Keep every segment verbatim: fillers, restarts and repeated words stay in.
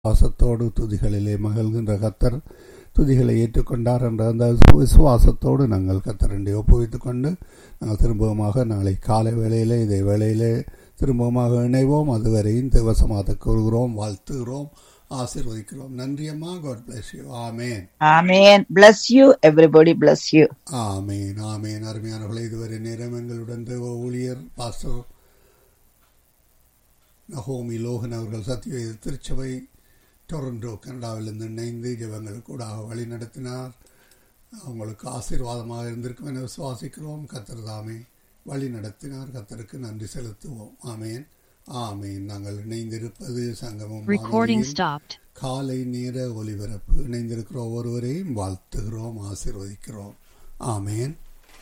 விசுவாசத்தோடு துதிகளிலே மகிழ்கின்ற கர்த்தர் துதிகளை ஏற்றுக்கொண்டார் என்ற அந்த விசுவாசத்தோடு நாங்கள் கர்த்தரண்டை ஒப்புவித்துக் கொண்டு நாங்கள் திரும்பவுமாக நாளை காலை வேளையிலே இதை வேளையிலே திரும்பவுமாக இணைவோம். அதுவரையும் தேவசமாக கூறுகிறோம், வாழ்த்துகிறோம், ஆசீர்வதிக்கிறோம். நன்றி அம்மா. God bless you. Amen. Amen. Bless you. Everybody bless you. ஆமென். ஆமென். அருமையானவர்களே, இதுவரை நேரம் எங்களுடன் தேவ ஊழியர் பாஸ்டர் நகோமி லோகன் அவர்கள் சத்தியவேத திருச்சபை டொரண்டோ கனடாவிலிருந்து இணைந்து ஜெபங்கள் கூட வழி நடத்தினார். அவங்களுக்கு ஆசீர்வாதமாக இருந்திருக்கும் என விசுவாசிக்கிறோம். கர்த்தர் தாமே வழி நடத்தினார். கர்த்தருக்கு நன்றி செலுத்துவோம். ஆமேன். ஆமேன். நாங்கள் இணைந்திருப்பது சங்கமம் காலை நேர ஒலிபரப்பு. இணைந்திருக்கிற ஒவ்வொருவரையும் வாழ்த்துகிறோம், ஆசீர்வதிக்கிறோம். ஆமேன்.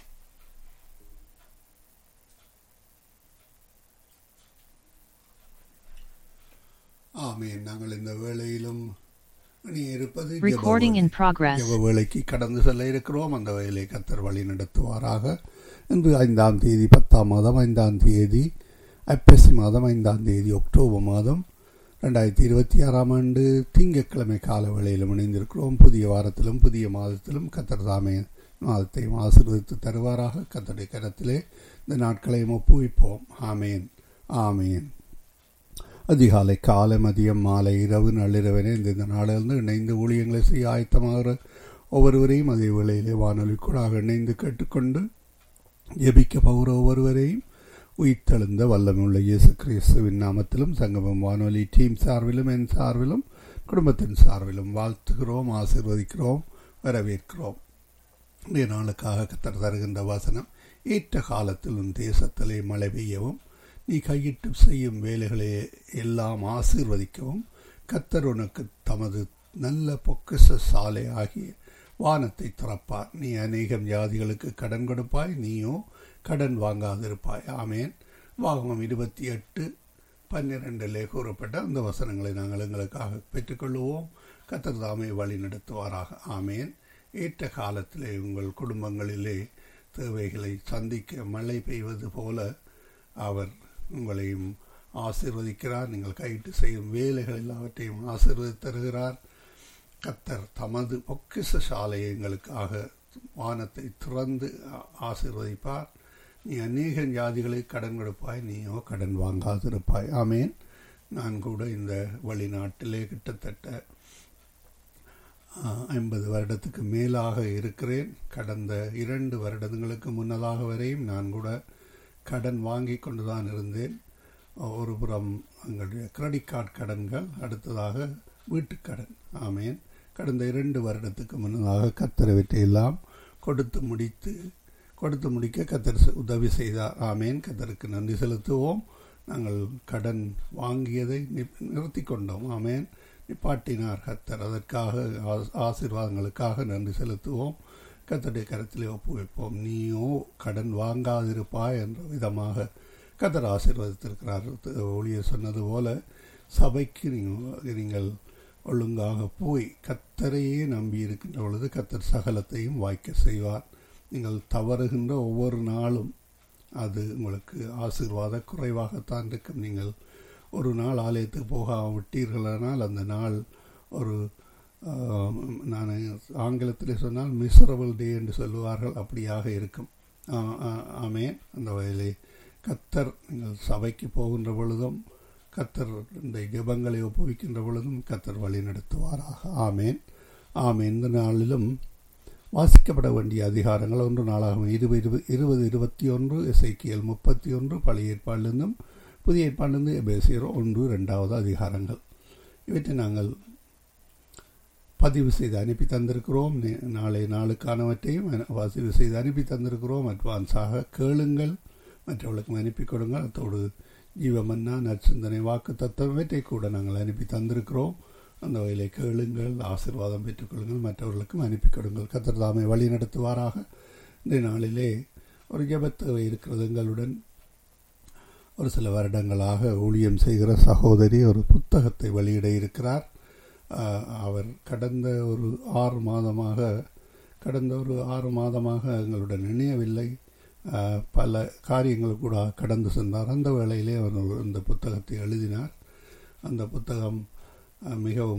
ஆமேன். நாங்கள் இந்த வேளையிலும் இருப்பது ஜெப வேளைக்கு கடந்து செல்ல இருக்கிறோம். அந்த வேலை கர்த்தர் வழி நடத்துவாராக. இன்று ஐந்தாம் தேதி பத்தாம் மாதம் ஐந்தாம் தேதி ஐப்பசி மாதம் ஐந்தாம் தேதி அக்டோபர் மாதம் ரெண்டாயிரத்தி இருபத்தி ஆறாம் ஆண்டு திங்கட்கிழமை கால வேளையிலும் இணைந்திருக்கிறோம். புதிய வாரத்திலும் புதிய மாதத்திலும் கர்த்தர் தாமே மாதத்தையும் ஆசீர்வதித்து தருவாராக. கர்த்தருடைய கரத்திலே இந்த நாட்களையும் ஒப்புவிப்போம். ஆமேன். ஆமேன். அதிகாலை காலை மதியம் மாலை இரவு நள்ளிரவனே இந்த நாளிலிருந்து இணைந்து ஊழியங்களை செய்ய ஆயத்தமாகிற ஒவ்வொருவரையும் அதே வேளையிலே வானொலி கூட இணைந்து கேட்டுக்கொண்டு ஜெபிக்க போகிற ஒவ்வொருவரையும் உயிர்த்தெழுந்த வல்லமையுள்ள இயேசு கிறிஸ்துவின் நாமத்திலும் சங்கமம் வானொலி டீம் சார்பிலும் என் சார்பிலும் குடும்பத்தின் சார்பிலும் வாழ்த்துகிறோம், ஆசீர்வதிக்கிறோம், வரவேற்கிறோம். இன்றைய நாளுக்காக கர்த்தர் தருகின்ற வசனம், ஏற்ற காலத்தில் உன் தேசத்திலே மழை பெய்யவும் நீ கையிட்டு செய்யும் வேலைகளை எல்லாம் ஆசீர்வதிக்கவும் கர்த்தர் உனக்கு தமது நல்ல பொக்கிஷ சாலை ஆகிய வானத்தை திறப்பார். நீ அநேகம் ஜாதிகளுக்கு கடன் கொடுப்பாய், நீயோ கடன் வாங்காதிருப்பாய். ஆமேன். வாகமம் இருபத்தி எட்டு பன்னிரெண்டிலே கூறப்பட்ட அந்த வசனங்களை நாங்கள் எங்களுக்காக பெற்றுக்கொள்வோம். கர்த்தர் தாமே வழி நடத்துவாராக. ஆமேன். ஏற்ற காலத்திலே உங்கள் குடும்பங்களிலே தேவைகளை சந்திக்க மழை பெய்வது போல அவர் உங்களையும் ஆசீர்வதிக்கிறார். நீங்கள் கையிட்டு செய்யும் வேலைகள் எல்லாவற்றையும் ஆசீர்வதித்து தருகிறார். கர்த்தர் தமது பொக்கிஷ சாலையை எங்களுக்காக வானத்தை திறந்து ஆசீர்வதிப்பார். நீ அநேக ஜாதிகளை கடன் கொடுப்பாய், நீயோ கடன் வாங்காதிருப்பாய். ஆமேன். நான் கூட இந்த வெளிநாட்டிலே கிட்டத்தட்ட ஐம்பது வருடத்துக்கு மேலாக இருக்கிறேன். கடந்த இரண்டு வருடங்களுக்கு முன்னதாக வரையும் நான் கூட கடன் வாங்கி கொண்டு தான் இருந்தேன். ஒரு புறம் எங்களுடைய கிரெடிட் கார்டு கடன்கள், அடுத்ததாக வீட்டுக்கடன். ஆமேன். கடந்த இரண்டு வருடத்துக்கு முன்னதாக கர்த்தர் எல்லாம் கொடுத்து முடித்து கொடுத்து முடிக்க கர்த்தர் உதவி செய்தார். ஆமேன். கர்த்தருக்கு நன்றி செலுத்துவோம். நாங்கள் கடன் வாங்கியதை நிறுத்தி கொண்டோம். ஆமேன். நிப்பாட்டினார் கர்த்தர். அதற்காக ஆசீர்வாதங்களுக்காக நன்றி செலுத்துவோம். கர்த்தருடைய கரத்திலே ஒப்புவிப்போம். நீயோ கடன் வாங்காதிருப்பாய் என்ற விதமாக கர்த்தர் ஆசீர்வதித்திருக்கிறார். ஊழியர் சொன்னது போல சபைக்கு நீங்கள் ஒழுங்காக போய் கர்த்தரையே நம்பி இருக்கின்ற பொழுது கர்த்தர் சகலத்தையும் வாய்க்க செய்வார். நீங்கள் தவறுகின்ற ஒவ்வொரு நாளும் அது உங்களுக்கு ஆசீர்வாத குறைவாகத்தான் இருக்கும். நீங்கள் ஒரு நாள் ஆலயத்துக்கு போகாமல் விட்டீர்களானால் அந்த நாள் ஒரு நான் ஆங்கிலத்திலே சொன்னால் மிசரபிள் டே என்று சொல்லுவார்கள், அப்படியாக இருக்கும். ஆமேன். அந்த வகையிலே கர்த்தர் நீங்கள் சபைக்கு போகின்ற பொழுதும் கர்த்தர் இந்த ஜெபங்களை ஒப்புவிக்கின்ற பொழுதும் கர்த்தர் வழி நடத்துவாராக. ஆமேன். ஆமேன். இந்த நாளிலும் வாசிக்கப்பட வேண்டிய அதிகாரங்கள் ஒன்று நாளாகும் இருபது இருபது இருபத்தி ஒன்று எசேக்கியேல் முப்பத்தி ஒன்று பழைய ஏற்பாடிலிருந்தும் புதிய ஏற்பாடிலிருந்து எபேசியர் ஒன்று இரண்டாவது அதிகாரங்கள். இவற்றை நாங்கள் பதிவு செய்து அனுப்பி தந்திருக்கிறோம். நாளை நாளுக்கானவற்றையும் பதிவு செய்து அனுப்பி தந்திருக்கிறோம். அட்வான்ஸாக கேளுங்கள், மற்றவர்களுக்கும் அனுப்பி கொடுங்கள். அத்தோடு ஜீவமன்னா நற்சிந்தனை வாக்கு தத்துவத்தை கூட நாங்கள் அனுப்பி தந்திருக்கிறோம். அந்த வகையிலே கேளுங்கள், ஆசீர்வாதம் பெற்றுக்கொள்ளுங்கள், மற்றவர்களுக்கும் அனுப்பி கொடுங்கள். கர்த்தர் தாமே வழி நடத்துவாராக. இந்த நாளிலே ஒரு ஜெபத்தேவை இருக்கிறது. எங்களுடன் ஒரு சில வருடங்களாக ஊழியம் செய்கிற சகோதரி ஒரு புத்தகத்தை வெளியிட இருக்கிறார். அவர் கடந்த ஒரு ஆறு மாதமாக கடந்த ஒரு ஆறு மாதமாக எங்களுடன் இணையவில்லை. பல காரியங்கள் கூட கடந்து சென்றார். அந்த வேளையிலே அவர் இந்த புத்தகத்தை எழுதினார். அந்த புத்தகம் அஹ், மிகவும்